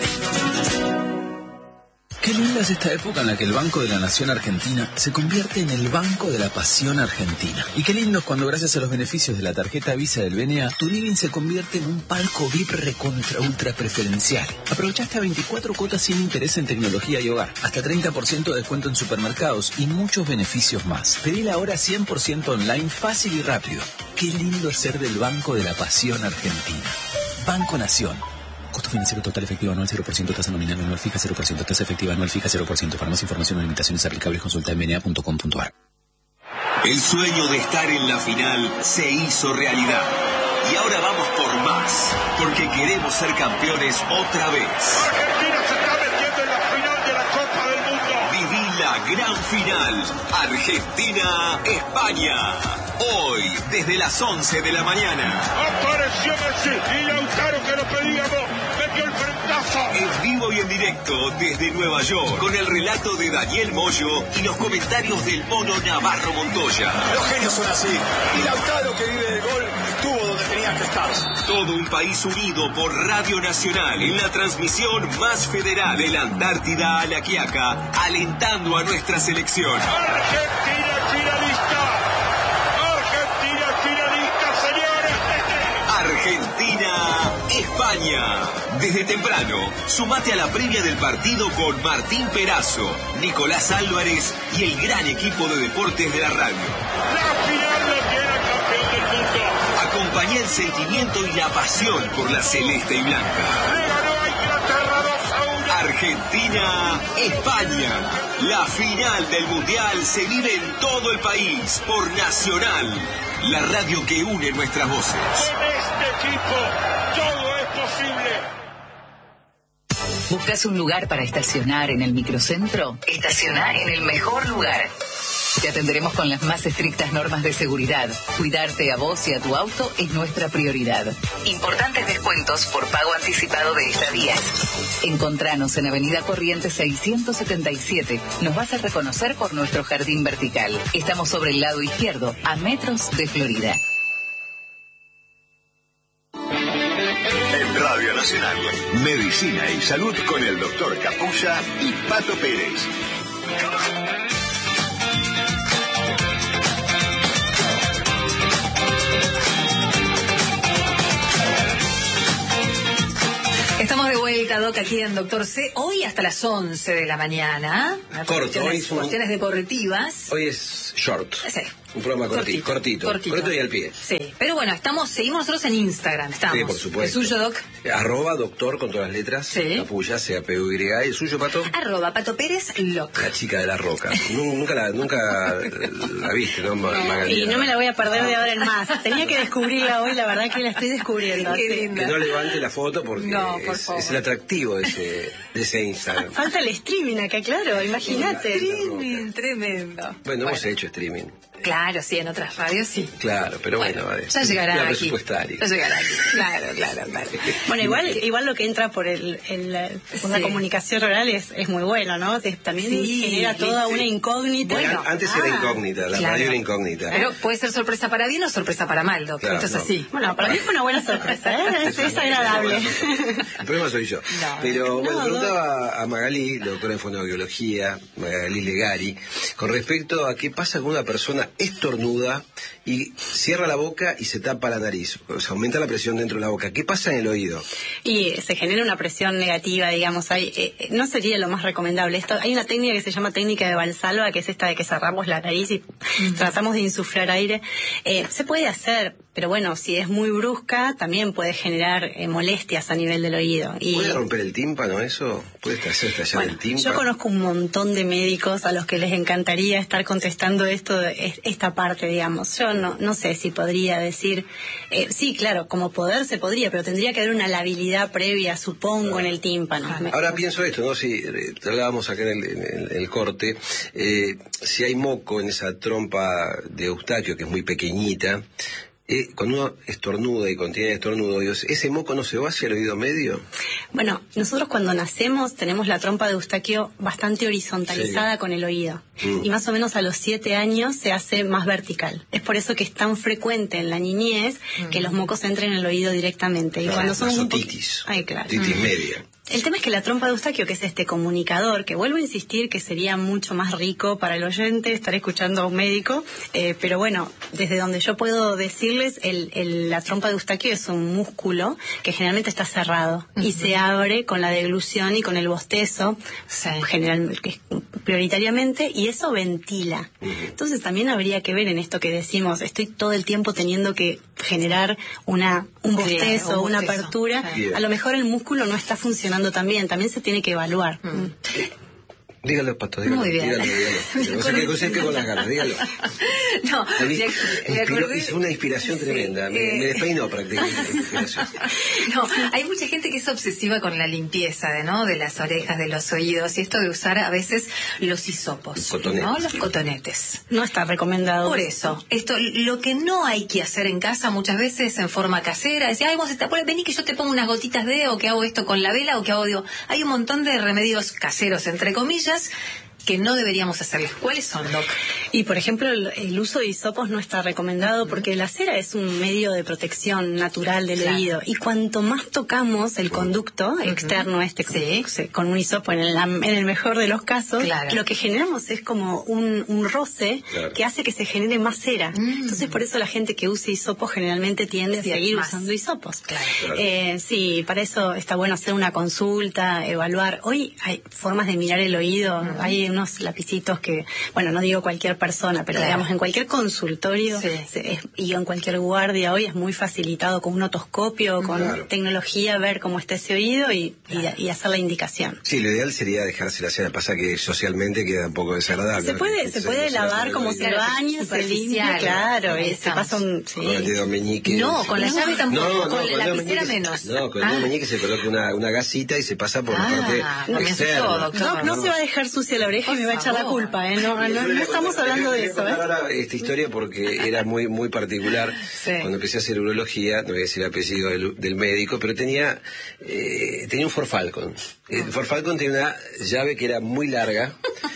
Qué linda es esta época en la que el Banco de la Nación Argentina se convierte en el Banco de la Pasión Argentina. Y qué lindo es cuando, gracias a los beneficios de la tarjeta Visa del B N A, tu living se convierte en un palco V I P recontra ultra preferencial. Aprovecha hasta veinticuatro cuotas sin interés en tecnología y hogar, hasta treinta por ciento de descuento en supermercados y muchos beneficios más. Pedila ahora cien por ciento online, fácil y rápido. Qué lindo es ser del Banco de la Pasión Argentina. Banco Nación. Costo financiero total efectivo anual cero por ciento, tasa nominal anual fija cero por ciento, tasa efectiva anual fija cero por ciento. Para más información o limitaciones aplicables, consulta en b n a punto com punto ar. El sueño de estar en la final se hizo realidad. Y ahora vamos por más, porque queremos ser campeones otra vez. Argentina se está metiendo en la final de la Copa del Mundo. Viví la gran final. Argentina-España. Hoy, desde las once de la mañana. Apareció Messi y Lautaro, que lo pedíamos, metió el frentazo. En vivo y en directo desde Nueva York, con el relato de Daniel Moyo y los comentarios del mono Navarro Montoya. Los genios son así. Y Lautaro, que vive del gol, estuvo donde tenía que estar. Todo un país unido por Radio Nacional en la transmisión más federal de la Antártida a la Quiaca, alentando a nuestra selección. Argentina finalista. Argentina-España. Desde temprano, sumate a la previa del partido con Martín Perazo, Nicolás Álvarez y el gran equipo de deportes de la radio. La final lo tiene el campeón del mundo. Acompañá el sentimiento y la pasión por la celeste y blanca. Le ganó a Inglaterra dos a uno. Argentina-España. La final del Mundial se vive en todo el país por Nacional, la radio que une nuestras voces. Con este equipo todo es posible. ¿Buscas un lugar para estacionar en el microcentro? Estacionar en el mejor lugar. Te atenderemos con las más estrictas normas de seguridad. Cuidarte a vos y a tu auto es nuestra prioridad. Importantes descuentos por pago anticipado de estadías. Encontranos en Avenida Corrientes seiscientos setenta y siete. Nos vas a reconocer por nuestro jardín vertical. Estamos sobre el lado izquierdo, a metros de Florida. En Radio Nacional, Medicina y Salud con el doctor Capulla y Pato Pérez. Estamos de vuelta, Doc, aquí en Doctor C. Hoy hasta las once de la mañana. Corto, hoy es un... Cuestiones deportivas. Hoy es short. Sí. Un programa cortito, cortito, cortito, cortito y al pie. Sí, pero bueno, estamos, seguimos nosotros en Instagram, estamos. Sí, por supuesto. ¿El suyo, Doc? Arroba doctor con todas las letras. Sí. Capulla, C A P U Y. ¿Y el suyo, Pato? Arroba Pato Pérez Loc. La chica de la roca. Nunca la, nunca la viste, ¿no, Magalí? Y no me la voy a perder de ahora en más. Tenía que descubrirla hoy, la verdad que la estoy descubriendo. Que no levante la foto porque no, por es, es el atractivo de ese, de ese Instagram. Falta el streaming acá, claro, imagínate. Streaming, tremendo. Bueno, bueno, hemos hecho streaming. Claro, sí, en otras radios sí. Claro, pero bueno, bueno ya llegará la aquí. presupuestaria. Ya llegará aquí. Claro, claro, claro. Bueno, igual igual lo que entra por el, el por sí. la comunicación oral es, es muy bueno, ¿no? También sí, genera toda sí. una incógnita. Bueno, antes ah, era incógnita, la claro. radio era incógnita. Pero puede ser sorpresa para bien o sorpresa para mal, Doc. Claro, Esto es no. así. Bueno, para mí fue una buena sorpresa, ¿eh? Es, es agradable. El problema soy yo. No. Pero bueno, no, preguntaba no. a Magalí, la doctora en fonoaudiología, Magalí Legari, con respecto a qué pasa con una persona persona estornuda y cierra la boca y se tapa la nariz, o sea, aumenta la presión dentro de la boca. ¿Qué pasa en el oído? Y se genera una presión negativa, digamos. Hay, eh, no sería lo más recomendable. Esto, hay una técnica que se llama técnica de Valsalva, que es esta de que cerramos la nariz y uh-huh. tratamos de insuflar aire. Eh, se puede hacer, pero bueno, si es muy brusca, también puede generar eh, molestias a nivel del oído. Y, ¿puede romper el tímpano eso? ¿Puede hacer estallar bueno, el tímpano? Yo conozco un montón de médicos a los que les encantaría estar contestando esto, esta parte, digamos. Yo no, no sé si podría decir, eh, sí, claro, como poder se podría, pero tendría que haber una labilidad previa, supongo, ah. en el tímpano. Ahora pienso esto, ¿no? Si eh, hablábamos acá en el, en el, en el corte, eh, si hay moco en esa trompa de Eustaquio, que es muy pequeñita, Eh, cuando uno estornuda y contiene estornudo, ¿ese moco no se va hacia el oído medio? Bueno, nosotros cuando nacemos tenemos la trompa de Eustaquio bastante horizontalizada sí. con el oído. Mm. Y más o menos a los siete años se hace más vertical. Es por eso que es tan frecuente en la niñez mm. que los mocos entren en el oído directamente. Y claro, cuando son un titis. Ay, claro. Titis mm. media. El tema es que la trompa de Eustaquio, que es este comunicador, que vuelvo a insistir que sería mucho más rico para el oyente estar escuchando a un médico, eh, pero bueno, desde donde yo puedo decirles, el, el, la trompa de Eustaquio es un músculo que generalmente está cerrado uh-huh. y se abre con la deglución y con el bostezo, sí. generalmente, prioritariamente, y eso ventila. Uh-huh. Entonces también habría que ver en esto que decimos, estoy todo el tiempo teniendo que generar una un bostezo, sí, un una bostezo. apertura, sí. a lo mejor el músculo no está funcionando también, también se tiene que evaluar. Mm. Dígalo, Pato, dígalo. Muy bien. Dígalo, dígalo. No sé qué cosa es que con las ganas, dígalo. No, me, me, me acordé, hizo una inspiración sí, tremenda, me, eh, me despeinó prácticamente. No, hay mucha gente que es obsesiva con la limpieza, de, ¿no? de las orejas, de los oídos, y esto de usar a veces los hisopos, cotonetes. ¿no? Los cotonetes. No está recomendado. Por eso, esto, lo que no hay que hacer en casa muchas veces en forma casera, decir, ay, vos está, vení que yo te pongo unas gotitas de, o que hago esto con la vela, o que hago, digo, hay un montón de remedios caseros, entre comillas, que no deberíamos hacerles. ¿Cuáles son, Doc? Y, por ejemplo, el, el uso de hisopos no está recomendado porque la cera es un medio de protección natural del claro. oído. Y cuanto más tocamos el conducto uh-huh. externo este sí. con un hisopo, en el, en el mejor de los casos, claro. lo que generamos es como un, un roce claro. que hace que se genere más cera. Uh-huh. Entonces, por eso la gente que usa hisopos generalmente tiende sí, a seguir más. usando hisopos. Claro. Claro. Eh, sí, para eso está bueno hacer una consulta, evaluar. Hoy hay formas de mirar el oído, uh-huh. hay unos lapicitos que, bueno, no digo cualquier persona, pero claro. digamos en cualquier consultorio sí. se, es, y en cualquier guardia hoy es muy facilitado con un otoscopio, con claro. tecnología, ver cómo está ese oído y, claro. y, y hacer la indicación. Sí, lo ideal sería dejarse la cera, pasa que socialmente queda un poco desagradable. Se puede, se, se puede lavar como se baña, se limpia, claro, y se pasa un... Sí. Con el dedo meñique. No, con la llave tampoco, no, no, con, con la lapicera meñique, menos. No, con el ah. dedo meñique se coloca una, una gasita y se pasa por ah, la parte externa. Todo, no, no, no se va a dejar sucia la oreja y me va a echar la culpa, ¿eh? No, no, no estamos hablando de eso, ¿eh? Ahora esta historia porque era muy muy particular. Sí. Cuando empecé a hacer urología, no voy a decir el apellido del, del médico, pero tenía eh, tenía un Ford Falcon. El Ford Falcon tenía una llave que era muy larga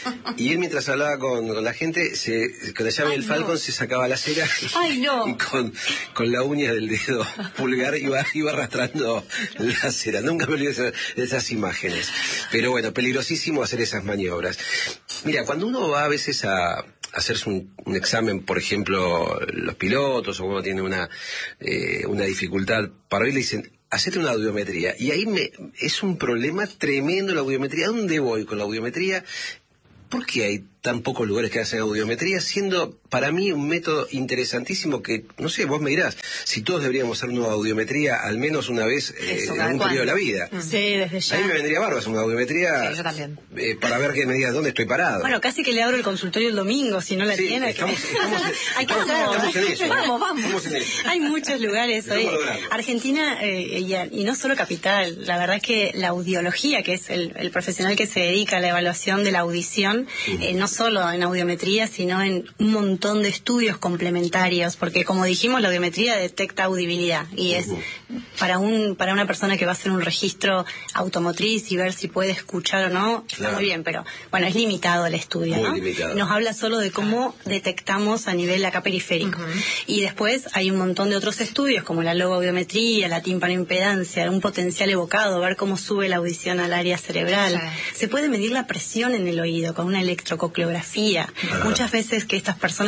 y él mientras hablaba con, con la gente, se, con la llave Ay, del Falcon no. se sacaba la cera Ay, no. y con, con la uña del dedo pulgar iba, iba arrastrando la cera. Nunca me olvidé de esas, de esas imágenes. Pero bueno, peligrosísimo hacer esas maniobras. Mira, cuando uno va a veces a hacerse un, un examen, por ejemplo, los pilotos, o uno tiene una, eh, una dificultad para oír, le dicen, hacete una audiometría. Y ahí me es un problema tremendo la audiometría. ¿A dónde voy con la audiometría? ¿Por qué hay tan pocos lugares que hacen audiometría, siendo para mí un método interesantísimo que, no sé, vos me dirás, si todos deberíamos hacer una audiometría al menos una vez eh, en algún periodo de la vida? Sí, desde ya. A mí me vendría bárbaro hacer una audiometría sí, yo también. Eh, para ver que me digas dónde estoy parado. Bueno, casi que le abro el consultorio el domingo, si no la sí, tiene. Estamos, que... estamos, hay que estamos, estamos en eso. Vamos, vamos. Estamos en eso. Hay muchos lugares hoy. Argentina, eh, y, y no solo capital, la verdad que la audiología, que es el, el profesional que se dedica a la evaluación de la audición, uh-huh. eh, no solo en audiometría, sino en un montón de estudios complementarios, porque como dijimos, la audiometría detecta audibilidad y es para un para una persona que va a hacer un registro automotriz y ver si puede escuchar o no, está claro. muy bien, pero bueno, es limitado el estudio, muy ¿no? limitado. Nos habla solo de cómo detectamos a nivel acá periférico. Uh-huh. Y después hay un montón de otros estudios, como la logoaudiometría, la timpanoimpedancia, un potencial evocado, ver cómo sube la audición al área cerebral. Sí. Se puede medir la presión en el oído con una electrococleografía. Uh-huh. Muchas veces que estas personas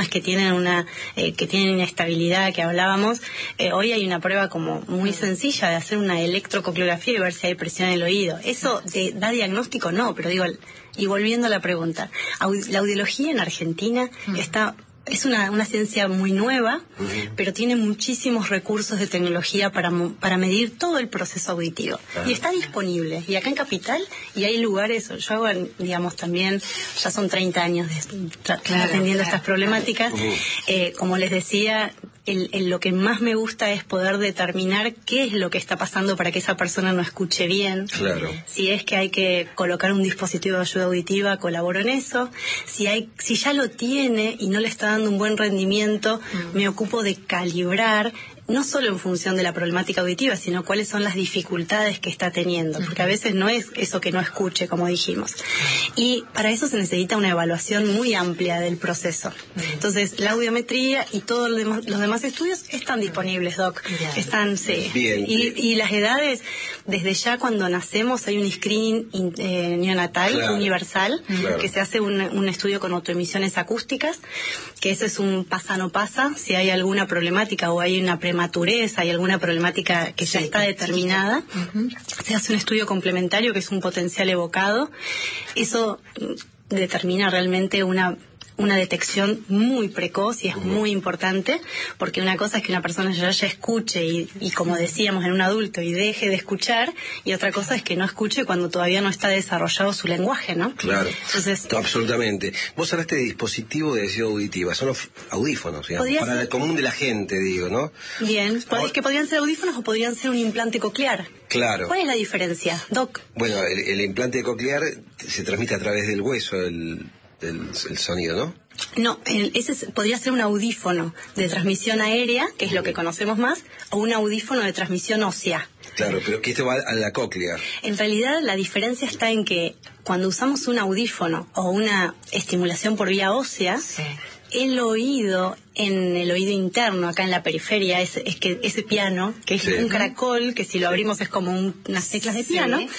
personas que tienen una eh, que tienen inestabilidad que hablábamos, eh, hoy hay una prueba como muy sencilla de hacer una electrococleografía y ver si hay presión en el oído. Eso de, da diagnóstico, no, pero digo, y volviendo a la pregunta, la audiología en Argentina mm. está es una, una ciencia muy nueva, uh-huh. pero tiene muchísimos recursos de tecnología para, para medir todo el proceso auditivo. Uh-huh. Y está disponible. Y acá en Capital, y hay lugares, yo hago, digamos, también, ya son treinta años de, tra- claro, atendiendo claro. estas problemáticas. Uh-huh. Eh, como les decía, el, el, lo que más me gusta es poder determinar qué es lo que está pasando para que esa persona no escuche bien. Claro. Si es que hay que colocar un dispositivo de ayuda auditiva, colaboro en eso. Si hay, si ya lo tiene y no le está dando un buen rendimiento, mm. me ocupo de calibrar, no solo en función de la problemática auditiva, sino cuáles son las dificultades que está teniendo, porque a veces no es eso que no escuche, como dijimos. Y para eso se necesita una evaluación muy amplia del proceso. Entonces, la audiometría y todos los demás, los demás estudios están disponibles, Doc. Están, sí. Bien. Y, y las edades, desde ya cuando nacemos hay un screening eh, neonatal claro. universal, claro. que se hace un, un estudio con autoemisiones acústicas, que eso es un pasa no pasa, si hay alguna problemática o hay una prematurez, hay alguna problemática que ya sí, está determinada, uh-huh. se hace un estudio complementario que es un potencial evocado. Eso determina realmente una una detección muy precoz y es uh-huh. muy importante, porque una cosa es que una persona ya, ya escuche y, y como decíamos en un adulto y deje de escuchar, y otra cosa es que no escuche cuando todavía no está desarrollado su lenguaje, ¿no? Claro. Entonces, absolutamente. Vos hablaste de dispositivo de decisión auditiva, son los audífonos, digamos, para ser... el común de la gente, digo, ¿no? Bien, es que podrían ser audífonos o podrían ser un implante coclear. Claro. ¿Cuál es la diferencia, Doc? Bueno, el, el implante coclear se transmite a través del hueso, el... El, el sonido, ¿no? No, el, ese es, podría ser un audífono de transmisión aérea, que es lo que conocemos más, o un audífono de transmisión ósea. Claro, pero que esto va a la cóclea. En realidad la diferencia está en que cuando usamos un audífono o una estimulación por vía ósea, sí. el oído, en el oído interno, acá en la periferia, es, es que ese piano, que es sí. un caracol, que si lo abrimos es como un, unas teclas de piano, sí.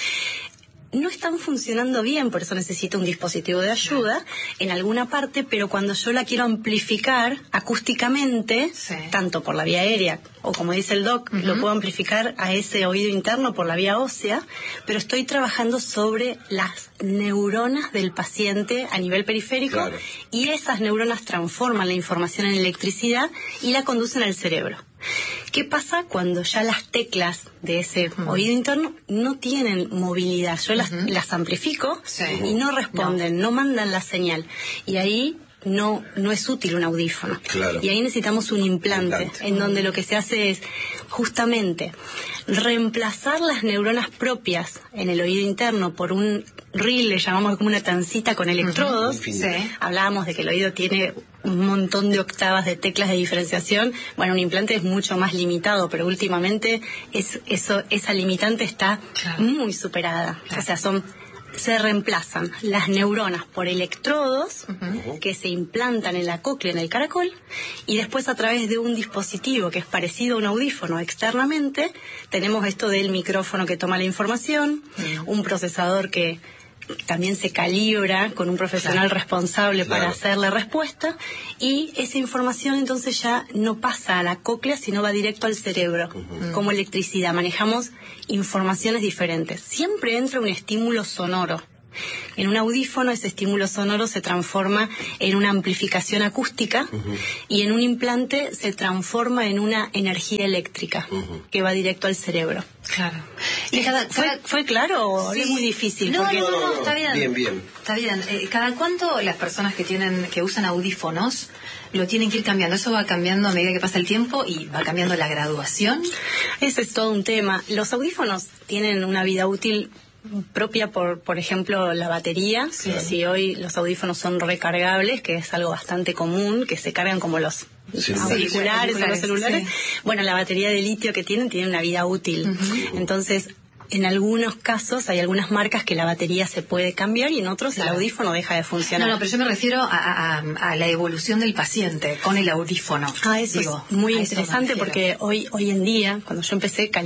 no están funcionando bien, por eso necesito un dispositivo de ayuda en alguna parte, pero cuando yo la quiero amplificar acústicamente, sí. tanto por la vía aérea, o como dice el doc, uh-huh. lo puedo amplificar a ese oído interno por la vía ósea, pero estoy trabajando sobre las neuronas del paciente a nivel periférico, claro. y esas neuronas transforman la información en electricidad y la conducen al cerebro. ¿Qué pasa cuando ya las teclas de ese uh-huh. oído interno no tienen movilidad? Yo las, uh-huh. las amplifico sí. y no responden, no. no mandan la señal. Y ahí no no es útil un audífono. Claro. Y ahí necesitamos un implante, implante, en donde lo que se hace es justamente reemplazar las neuronas propias en el oído interno por un reel, le llamamos como una tancita con electrodos. Uh-huh. Sí. Hablábamos de que el oído tiene un montón de octavas de teclas de diferenciación. Bueno, un implante es mucho más limitado, pero últimamente es, eso, esa limitante está claro. muy superada. Claro. O sea, son se reemplazan las neuronas por electrodos uh-huh. que se implantan en la cóclea, en el caracol, y después a través de un dispositivo que es parecido a un audífono externamente, tenemos esto del micrófono que toma la información, uh-huh. un procesador que también se calibra con un profesional claro. responsable claro. para hacer la respuesta, y esa información entonces ya no pasa a la cóclea, sino va directo al cerebro, uh-huh. como electricidad. Manejamos informaciones diferentes. Siempre entra un estímulo sonoro. En un audífono ese estímulo sonoro se transforma en una amplificación acústica uh-huh. y en un implante se transforma en una energía eléctrica uh-huh. que va directo al cerebro. Claro. ¿Y cada, ¿Fue, cada... ¿Fue claro o sí. es muy difícil? No, porque... no, no, no, está bien. Bien, bien. Está bien. Eh, ¿Cada cuánto las personas que tienen que usan audífonos lo tienen que ir cambiando? ¿Eso va cambiando a medida que pasa el tiempo y va cambiando la graduación? Ese es todo un tema. Los audífonos tienen una vida útil propia por, por ejemplo, la batería. Sí. Si hoy los audífonos son recargables, que es algo bastante común, que se cargan como los sí, auriculares o los celulares. Sí. Bueno, la batería de litio que tienen tiene una vida útil. Uh-huh. Entonces, en algunos casos hay algunas marcas que la batería se puede cambiar y en otros claro. el audífono deja de funcionar. No, no, pero yo me refiero a, a, a la evolución del paciente con el audífono. Ah, eso digo, es muy interesante porque hoy hoy en día, cuando yo empecé, calibr-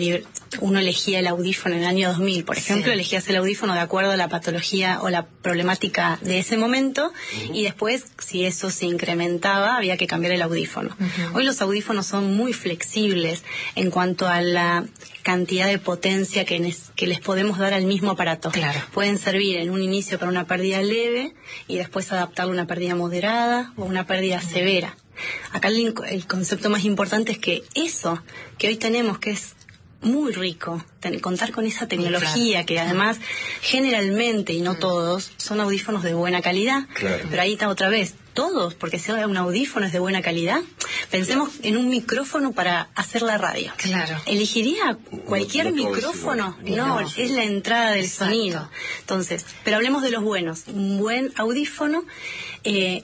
uno elegía el audífono en el año dos mil, por ejemplo, sí. elegías el audífono de acuerdo a la patología o la problemática de ese momento, uh-huh. y después, si eso se incrementaba, había que cambiar el audífono. Uh-huh. Hoy los audífonos son muy flexibles en cuanto a la cantidad de potencia que, nes- que les podemos dar al mismo aparato. Claro. Pueden servir en un inicio para una pérdida leve y después adaptarlo a una pérdida moderada o una pérdida uh-huh. severa. Acá el, el concepto más importante es que eso que hoy tenemos, que es muy rico, ten, contar con esa tecnología, claro. que además generalmente, y no todos, son audífonos de buena calidad, claro. pero ahí está otra vez, todos, porque si un audífono es de buena calidad, pensemos en un micrófono para hacer la radio. Claro. ¿Elegiría cualquier no, no micrófono? No, no, no, es la entrada del Exacto. sonido. Entonces, pero hablemos de los buenos. Un buen audífono eh,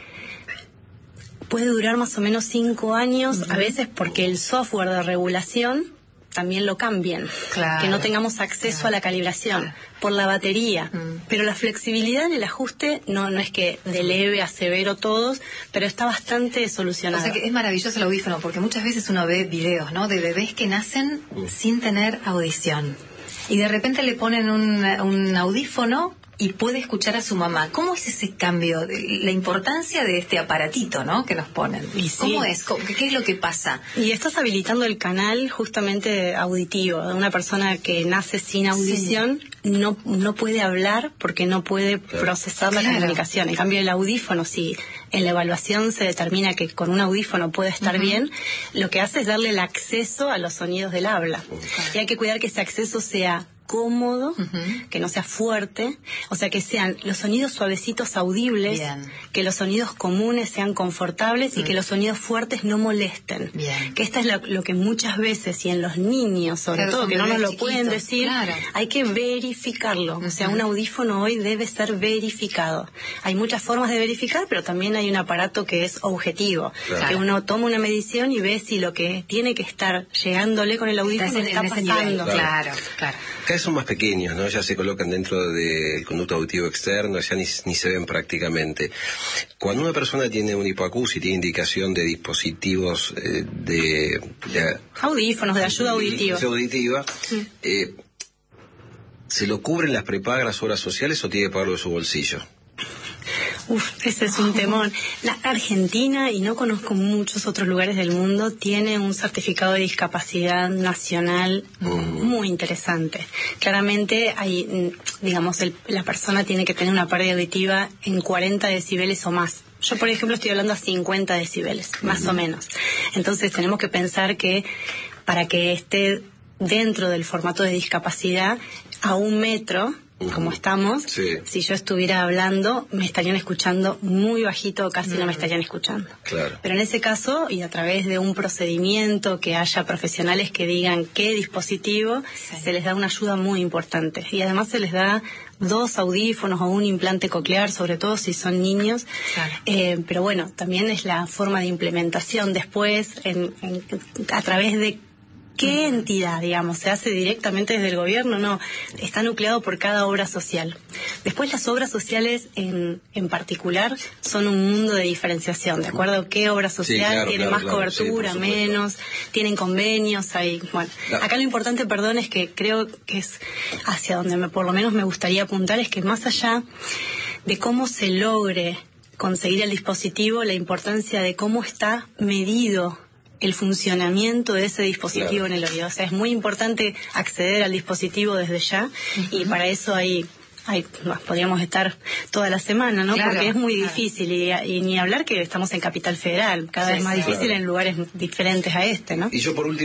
puede durar más o menos cinco años, uh-huh. a veces porque el software de regulación también lo cambien, claro. que no tengamos acceso claro. a la calibración, claro. por la batería, mm. pero la flexibilidad en el ajuste no no es que de leve a severo todos, pero está bastante solucionado. O sea que es maravilloso el audífono, porque muchas veces uno ve videos, ¿no?, de bebés que nacen mm. sin tener audición, y de repente le ponen un, un audífono y puede escuchar a su mamá. ¿Cómo es ese cambio? La importancia de este aparatito, ¿no?, que nos ponen. Y sí. ¿Cómo es? ¿Qué es lo que pasa? Y estás habilitando el canal justamente auditivo. De una persona que nace sin audición sí. no no puede hablar porque no puede claro. procesar la claro. comunicación. En cambio, el audífono, si en la evaluación se determina que con un audífono puede estar uh-huh. bien, lo que hace es darle el acceso a los sonidos del habla. Uh-huh. Y hay que cuidar que ese acceso sea cómodo, uh-huh. que no sea fuerte, o sea, que sean los sonidos suavecitos audibles, bien. Que los sonidos comunes sean confortables uh-huh. y que los sonidos fuertes no molesten. Bien. Que esta es lo, lo que muchas veces, y en los niños sobre claro, todo, que no nos lo chiquitos. Pueden decir, claro. hay que verificarlo. Uh-huh. O sea, un audífono hoy debe ser verificado. Hay muchas formas de verificar, pero también hay un aparato que es objetivo, claro. que uno toma una medición y ve si lo que tiene que estar llegándole con el audífono está, está pasando. Claro, claro. claro. Cada vez son más pequeños, ¿no? Ya se colocan dentro del conducto auditivo externo, ya ni, ni se ven prácticamente. Cuando una persona tiene un hipoacusia y tiene indicación de dispositivos eh, de, de... audífonos, de ayuda auditiva. De auditiva sí. eh, ¿se lo cubren las prepagas, las obras sociales, o tiene que pagarlo de su bolsillo? Uf, ese es un temón. La Argentina, y no conozco muchos otros lugares del mundo, tiene un certificado de discapacidad nacional mm. muy interesante. Claramente, hay, digamos, el, la persona tiene que tener una pérdida auditiva en cuarenta decibeles o más. Yo, por ejemplo, estoy hablando a cincuenta decibeles, más mm. o menos. Entonces, tenemos que pensar que para que esté dentro del formato de discapacidad, a un metro... como estamos, sí. si yo estuviera hablando, me estarían escuchando muy bajito, casi mm. no me estarían escuchando. Claro. Pero en ese caso, y a través de un procedimiento que haya profesionales que digan qué dispositivo, sí. se les da una ayuda muy importante. Y además se les da dos audífonos o un implante coclear, sobre todo si son niños. Claro. Eh, pero bueno, también es la forma de implementación después, en, en, a través de ¿qué entidad, digamos? ¿Se hace directamente desde el gobierno? No, está nucleado por cada obra social. Después las obras sociales en, en particular son un mundo de diferenciación, ¿de acuerdo? ¿Qué obra social sí, claro, tiene claro, más claro, cobertura, sí, menos? Tienen convenios, hay... Bueno, claro. Acá lo importante, perdón, es que creo que es hacia donde me, por lo menos me gustaría apuntar, es que más allá de cómo se logre conseguir el dispositivo, la importancia de cómo está medido el funcionamiento de ese dispositivo claro. en el oído. O sea, es muy importante acceder al dispositivo desde ya, uh-huh. y para eso hay, hay bueno, podríamos estar toda la semana, ¿no? Claro, porque es muy claro. difícil, y, y ni hablar que estamos en Capital Federal, cada sí, vez más sí, difícil claro. en lugares diferentes a este, ¿no? Y yo por último